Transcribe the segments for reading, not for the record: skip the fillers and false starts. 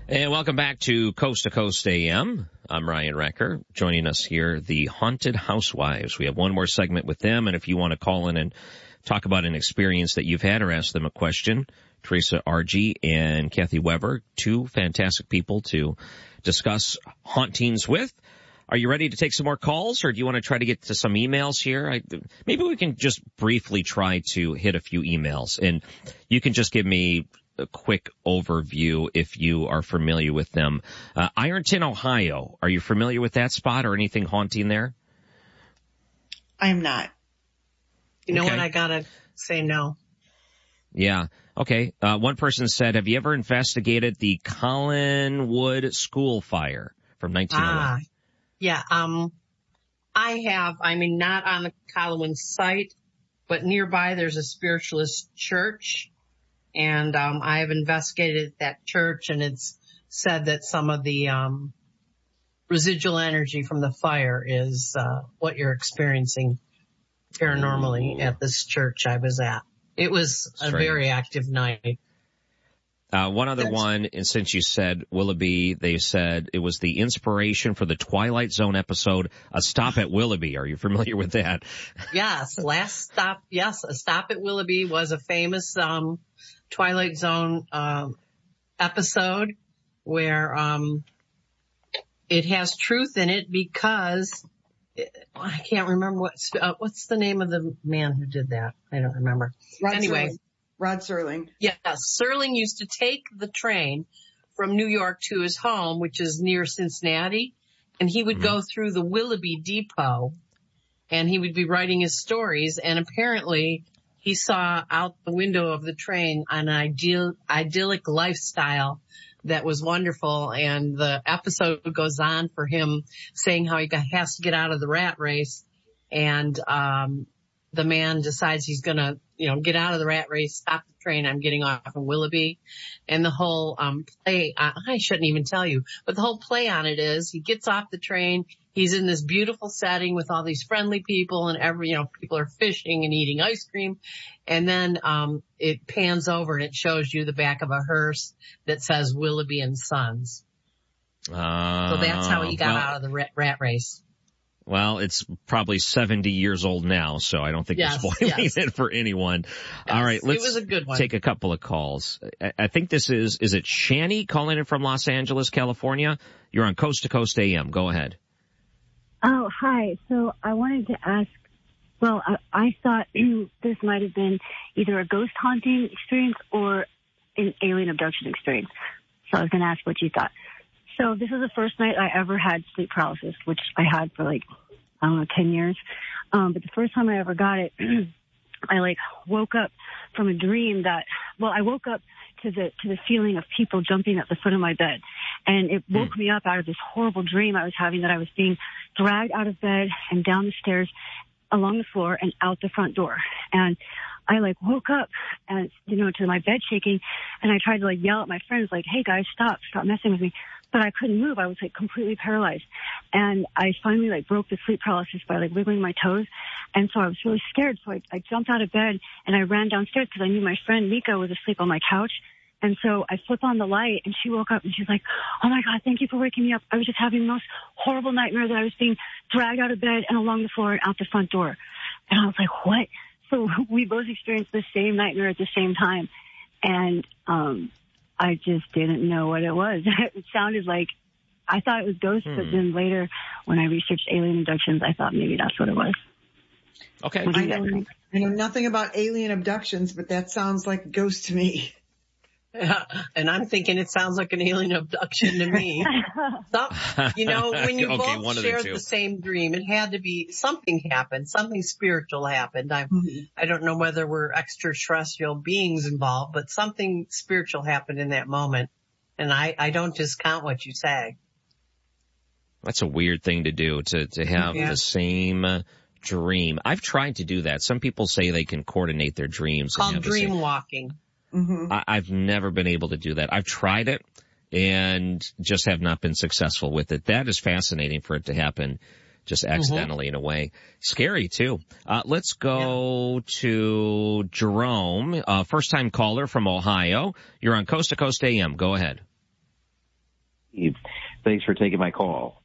And welcome back to Coast AM. I'm Ryan Recker. Joining us here, the Haunted Housewives. We have one more segment with them, and if you want to call in and talk about an experience that you've had or ask them a question, Teresa Argy and Kathy Weber, two fantastic people to discuss hauntings with. Are you ready to take some more calls, or do you want to try to get to some emails here? Maybe we can just briefly try to hit a few emails, and you can just give me a quick overview if you are familiar with them. Ironton, Ohio. Are you familiar with that spot or anything haunting there? I am not. You know what? I gotta say no. Yeah. Okay. One person said, have you ever investigated the Collinwood school fire from 1901? Yeah. I have. I mean, not on the Collinwood site, but nearby there's a spiritualist church. And I have investigated that church, and it's said that some of the residual energy from the fire is what you're experiencing paranormally at this church I was at. It was a very active night. One other one, and since you said Willoughby, they said it was the inspiration for the Twilight Zone episode, A Stop at Willoughby. Are you familiar with that? Yes, A Stop at Willoughby was a famous Twilight Zone episode where it has truth in it because I can't remember what's the name of the man who did that. I don't remember. Rod Serling. Yes, Serling used to take the train from New York to his home, which is near Cincinnati, and he would go through the Willoughby Depot, and he would be writing his stories, and apparently he saw out the window of the train an idyllic lifestyle that was wonderful. And the episode goes on for him saying how he has to get out of the rat race. And, the man decides he's going to, get out of the rat race, stop the train. I'm getting off in Willoughby. And the whole, play, I shouldn't even tell you, but the whole play on it is he gets off the train. He's in this beautiful setting with all these friendly people and people are fishing and eating ice cream. And then, it pans over and it shows you the back of a hearse that says Willoughby and Sons. So that's how he got out of the rat race. Well, it's probably 70 years old now, so I don't think we're spoiling it for anyone. Yes, all right, let's it was a good one. Take a couple of calls. I think this is it Shani calling in from Los Angeles, California? You're on Coast to Coast AM. Go ahead. Oh, hi. So I wanted to ask, well, I thought this might have been either a ghost haunting experience or an alien abduction experience. So I was going to ask what you thought. So this is the first night I ever had sleep paralysis, which I had for 10 years. But the first time I ever got it, I woke up from a dream I woke up to the feeling of people jumping at the foot of my bed. And it woke me up out of this horrible dream I was having that I was being dragged out of bed and down the stairs, along the floor and out the front door. And I woke up and, to my bed shaking, and I tried to yell at my friends hey guys, stop messing with me. But I couldn't move. I was completely paralyzed. And I finally broke the sleep paralysis by wiggling my toes. And so I was really scared. So I jumped out of bed and I ran downstairs because I knew my friend Mika was asleep on my couch. And so I flipped on the light and she woke up and she's like, oh my God, thank you for waking me up. I was just having the most horrible nightmare that I was being dragged out of bed and along the floor and out the front door. And I was like, what? So we both experienced the same nightmare at the same time. And, I just didn't know what it was. It sounded I thought it was ghosts, but then later when I researched alien abductions, I thought maybe that's what it was. Okay. I know nothing about alien abductions, but that sounds like a ghost to me. Yeah, and I'm thinking it sounds like an alien abduction to me. When you both shared the same dream, it had to be something happened, something spiritual happened. I don't know whether we're extraterrestrial beings involved, but something spiritual happened in that moment. And I don't discount what you say. That's a weird thing to do, to have the same dream. I've tried to do that. Some people say they can coordinate their dreams. It's called dream walking. Mm-hmm. I've never been able to do that. I've tried it and just have not been successful with it. That is fascinating for it to happen just accidentally in a way. Scary too. Let's go to Jerome, first time caller from Ohio. You're on Coast to Coast AM. Go ahead. Thanks for taking my call.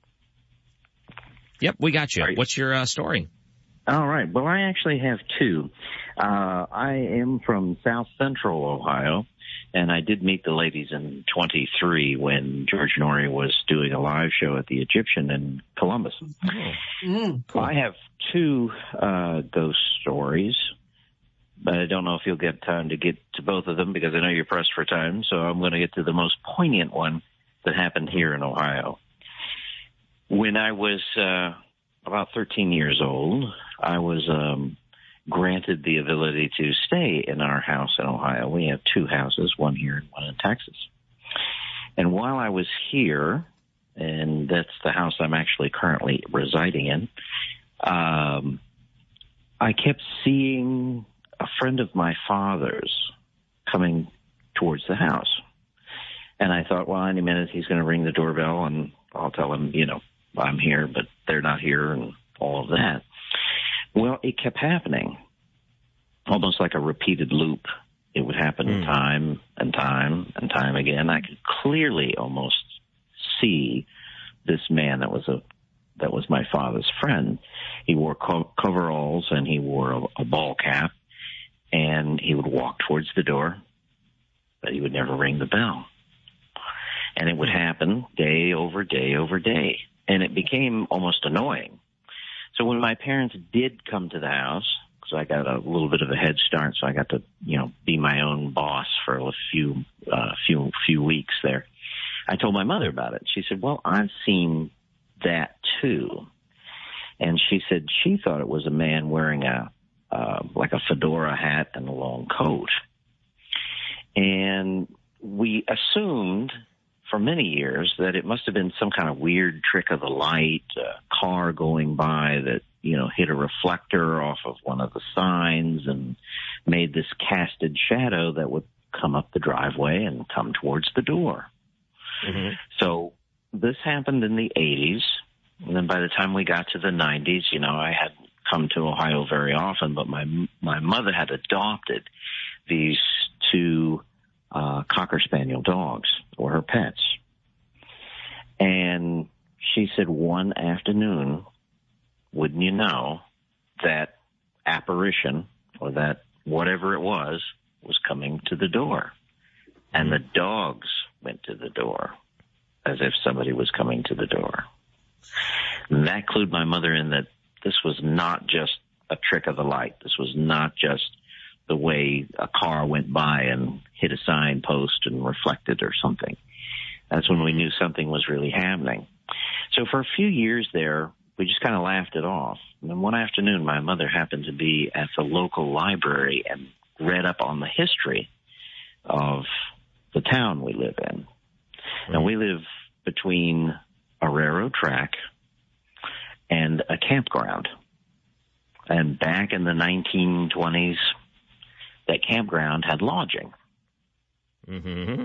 Yep, we got you. What's your story? All right. Well, I actually have two. I am from South Central Ohio, and I did meet the ladies in 23 when George Norrie was doing a live show at the Egyptian in Columbus. Cool. I have two ghost stories, but I don't know if you'll get time to get to both of them because I know you're pressed for time, so I'm going to get to the most poignant one that happened here in Ohio. When I was about 13 years old, I was granted the ability to stay in our house in Ohio. We have two houses, one here and one in Texas. And while I was here, and that's the house I'm actually currently residing in, I kept seeing a friend of my father's coming towards the house. And I thought, well, any minute he's going to ring the doorbell and I'll tell him, I'm here, but they're not here and all of that. Well, it kept happening, almost like a repeated loop. It would happen time and time and time again. I could clearly almost see this man that was my father's friend. He wore coveralls and he wore a ball cap, and he would walk towards the door, but he would never ring the bell. And it would happen day over day over day. And it became almost annoying. So when my parents did come to the house, because I got a little bit of a head start, so I got to, be my own boss for a few weeks there. I told my mother about it. She said, well, I've seen that too. And she said she thought it was a man wearing like a fedora hat and a long coat. And we assumed for many years that it must have been some kind of weird trick of the light, a car going by that, hit a reflector off of one of the signs and made this casted shadow that would come up the driveway and come towards the door. Mm-hmm. So this happened in the 80s. And then by the time we got to the 90s, I hadn't come to Ohio very often, but my mother had adopted these two Cocker Spaniel dogs, or her pets. And she said one afternoon, wouldn't you know, that apparition, or that whatever it was coming to the door. And the dogs went to the door as if somebody was coming to the door. And that clued my mother in that this was not just a trick of the light. This was not just the way a car went by and hit a signpost and reflected or something. That's when we knew something was really happening. So for a few years there, we just kind of laughed it off. And then one afternoon, my mother happened to be at the local library and read up on the history of the town we live in. And we live between a railroad track and a campground. And back in the 1920s, that campground had lodging. Mm-hmm.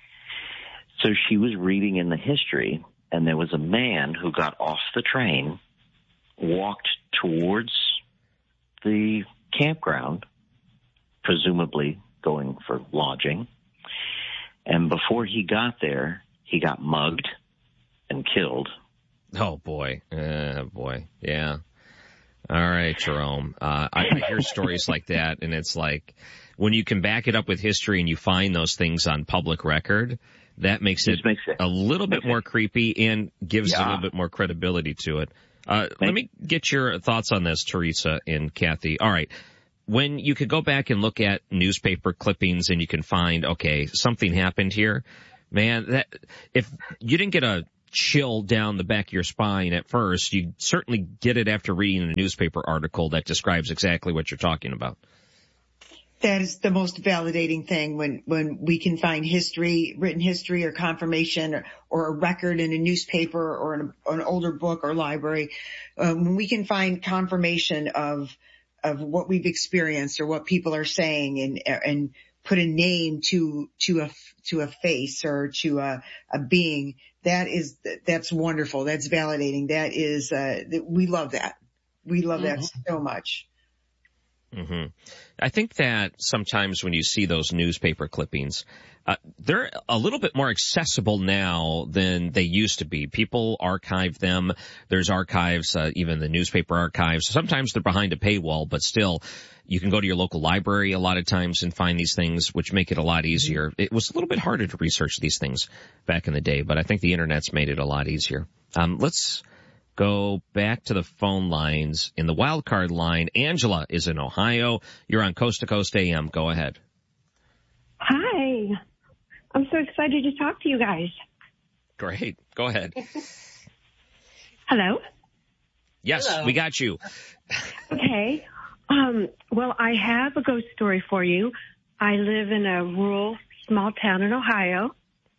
So she was reading in the history, and there was a man who got off the train, walked towards the campground, presumably going for lodging. And before he got there, he got mugged and killed. Oh, boy. Yeah. All right, Jerome. I hear stories like that, and it's like when you can back it up with history and you find those things on public record, that makes it a little bit more creepy and gives a little bit more credibility to it. Let me get your thoughts on this, Teresa and Kathy. All right. When you could go back and look at newspaper clippings and you can find, okay, something happened here, man, that if you didn't get a chill down the back of your spine at first, you certainly get it after reading a newspaper article that describes exactly what you're talking about. That is the most validating thing when we can find history, written history or confirmation or a record in a newspaper or an older book or library. When we can find confirmation of what we've experienced or what people are saying and put a name to a face or to a being, that's wonderful. That's validating. That is, we love that. We love that so much. Mm-hmm. I think that sometimes when you see those newspaper clippings, they're a little bit more accessible now than they used to be. People archive them. There's archives, even the newspaper archives. Sometimes they're behind a paywall, but still, you can go to your local library a lot of times and find these things, which make it a lot easier. It was a little bit harder to research these things back in the day, but I think the internet's made it a lot easier. Let's go back to the phone lines. In the wild card line, Angela is in Ohio. You're on Coast to Coast AM. Go ahead. Hi. I'm so excited to talk to you guys. Great. Go ahead. Hello? Yes, Hello. we got you. Okay. Well, I have a ghost story for you. I live in a rural, small town in Ohio,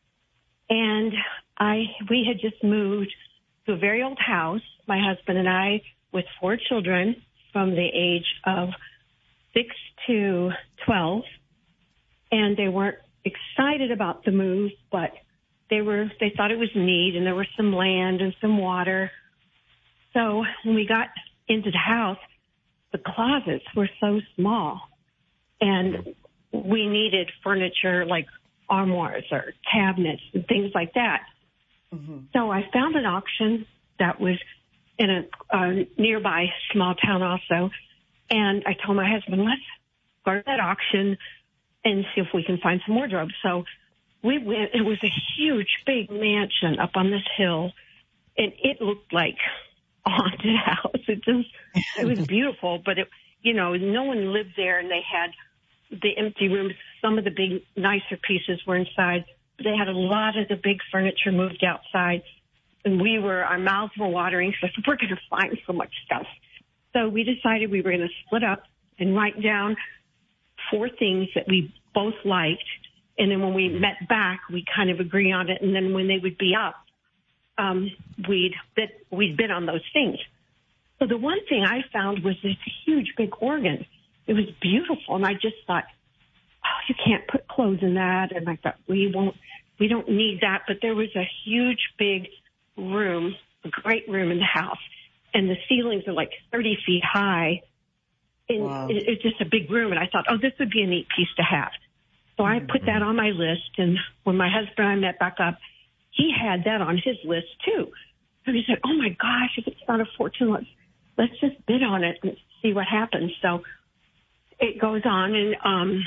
and we had just moved to a very old house, my husband and I, with 4 children from the age of 6 to 12, and they weren't excited about the move, but they thought it was neat, and there was some land and some water. So when we got into the house, the closets were so small, and we needed furniture like armoires or cabinets and things like that. Mm-hmm. So I found an auction that was in a nearby small town also, and I told my husband, let's go to that auction and see if we can find some wardrobes. So we went. It was a huge, big mansion up on this hill, and it looked like a haunted house. It was beautiful, but no one lived there, and they had the empty rooms. Some of the big, nicer pieces were inside. They had a lot of the big furniture moved outside, and our mouths were watering, so we're going to find so much stuff. So we decided we were going to split up and write down 4 things that we both liked, and then when we met back, we'd kind of agree on it, and then when they would be up, we'd bid on those things. So the one thing I found was this huge, big organ. It was beautiful, and I just thought, oh, you can't put clothes in that, and I thought, we don't need that, but there was a huge, big room, a great room in the house, and the ceilings are like 30 feet high, and wow. It's just a big room, and I thought, oh, this would be a neat piece to have. So I put that on my list, and when my husband and I met back up, he had that on his list too. So he said, oh my gosh, if it's not a fortune, let's just bid on it and see what happens. So it goes on, and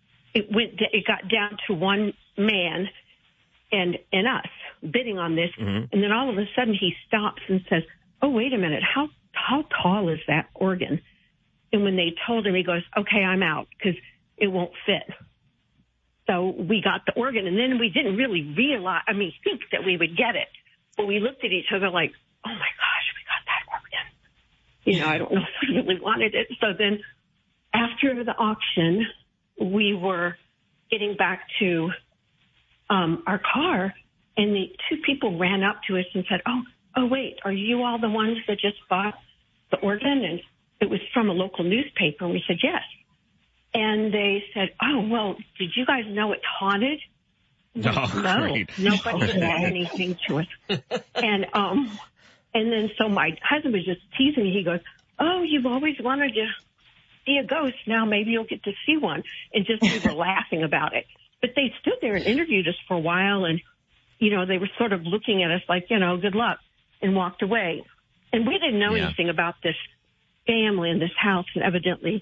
it got down to one man and us bidding on this. Mm-hmm. And then all of a sudden he stops and says, oh, wait a minute, how tall is that organ? And when they told him, he goes, okay, I'm out because it won't fit. So we got the organ, and then we didn't really think that we would get it. But we looked at each other like, oh my gosh, we got that organ. I don't know if we really wanted it. So then after the auction, we were getting back to our car, and the 2 people ran up to us and said, oh, wait, are you all the ones that just bought the organ? And it was from a local newspaper. And we said, yes. And they said, oh, well, did you guys know it's haunted? No, great. Nobody said anything to us. And then so my husband was just teasing me. He goes, oh, you've always wanted to see a ghost. Now maybe you'll get to see one. And just we were laughing about it. But they stood there and interviewed us for a while, and, they were sort of looking at us like, good luck, and walked away. And we didn't know anything about this family in this house, and evidently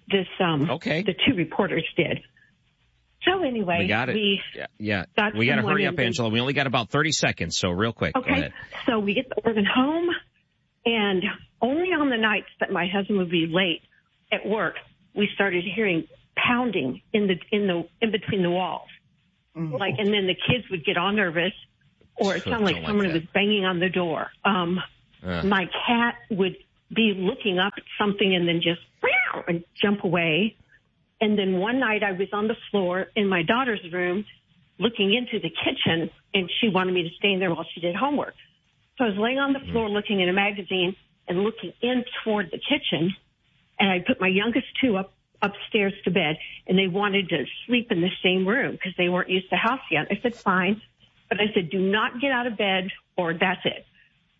the 2 reporters did. So anyway, we got it. We got to hurry up, Angela. We only got about 30 seconds, so real quick. Okay. Go ahead. So we get the organ home, and only on the nights that my husband would be late at work, we started hearing pounding in between the walls. Mm-hmm. And then the kids would get all nervous, or it sounded like someone was banging on the door. My cat would be looking up at something and then just and jump away. And then one night I was on the floor in my daughter's room looking into the kitchen, and she wanted me to stay in there while she did homework. So I was laying on the floor looking at a magazine and looking in toward the kitchen, and I put my youngest 2 upstairs to bed, and they wanted to sleep in the same room because they weren't used to house yet. I said, fine. But I said, do not get out of bed or that's it.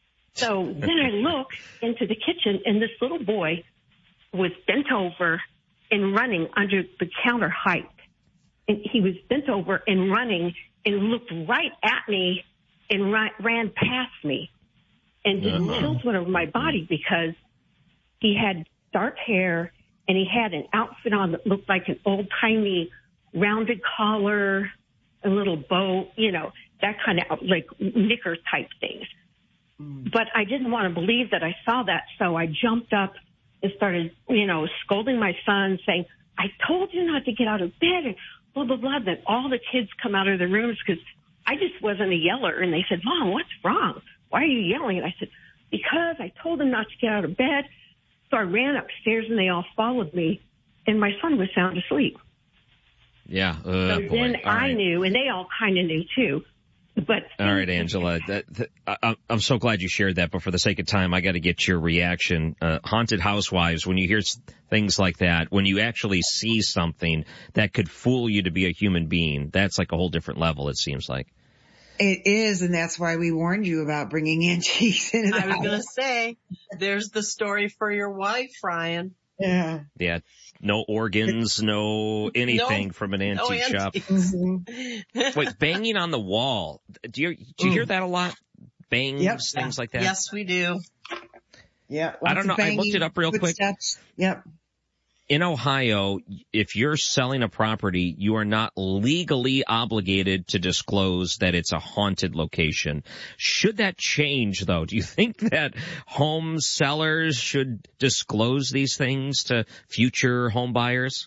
So then I look into the kitchen, and this little boy was bent over and running under the counter height. And he was bent over and running and looked right at me and ran past me. And just chills went over my body because he had dark hair and he had an outfit on that looked like an old-timey rounded collar, a little bow, that kind of like knicker type things. But I didn't want to believe that I saw that, so I jumped up and started, scolding my son, saying, I told you not to get out of bed, and blah, blah, blah. Then all the kids come out of their rooms because I just wasn't a yeller. And they said, Mom, what's wrong? Why are you yelling? And I said, because I told them not to get out of bed. So I ran upstairs and they all followed me, and my son was sound asleep. Yeah. So then I knew, and they all kind of knew too. But all right, Angela, I'm so glad you shared that, but for the sake of time, I got to get your reaction. Haunted housewives, when you hear things like that, when you actually see something that could fool you to be a human being, that's like a whole different level, it seems like. It is, and that's why we warned you about bringing antiques into the house. I was going to say, there's the story for your wife, Ryan. Yeah. Yeah. No organs, no anything from an antique shop. Wait, banging on the wall. Do you hear that a lot? Bangs, things like that? Yes, we do. Yeah. I don't know. I looked it up real quick. Yep. In Ohio, if you're selling a property, you are not legally obligated to disclose that it's a haunted location. Should that change, though? Do you think that home sellers should disclose these things to future home buyers?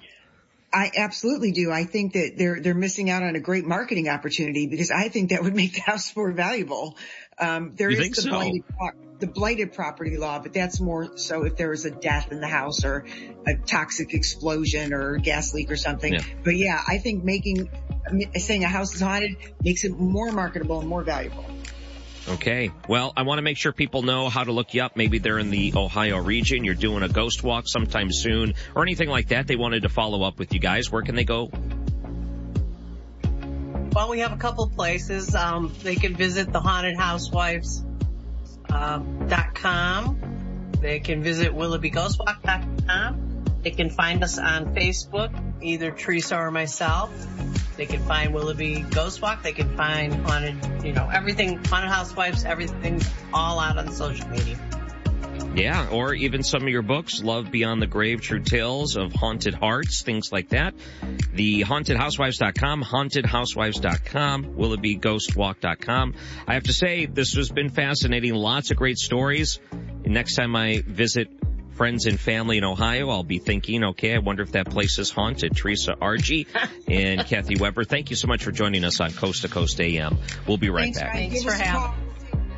I absolutely do. I think that they're missing out on a great marketing opportunity because I think that would make the house more valuable. There is the blighted property law, but that's more so if there is a death in the house or a toxic explosion or a gas leak or something. Yeah. But yeah, I think saying a house is haunted makes it more marketable and more valuable. Okay. Well, I want to make sure people know how to look you up. Maybe they're in the Ohio region. You're doing a ghost walk sometime soon or anything like that. They wanted to follow up with you guys. Where can they go? Well, we have a couple places. They can visit thehauntedhousewives.com. They can visit WilloughbyGhostWalk.com. They can find us on Facebook, either Teresa or myself. They can find Willoughby Ghost Walk. They can find everything, Haunted Housewives, everything, all out on social media. Yeah, or even some of your books, Love Beyond the Grave, True Tales of Haunted Hearts, things like that. The hauntedhousewives.com, hauntedhousewives.com, WilloughbyGhostWalk.com. I have to say, this has been fascinating. Lots of great stories. And next time I visit friends and family in Ohio, I'll be thinking, okay, I wonder if that place is haunted. Teresa Argy and Kathy Weber, thank you so much for joining us on Coast to Coast AM. We'll be right back. Thanks for having me.